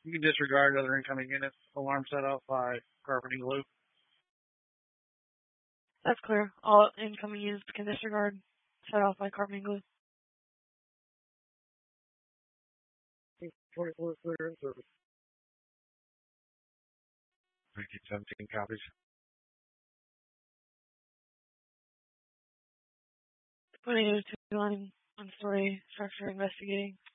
You can disregard other incoming units. Alarm set off by carpeting glue. That's clear. All incoming units can disregard. Set off by carpeting glue. 24 clear in service. 1917 copies. 22 line on story structure investigating.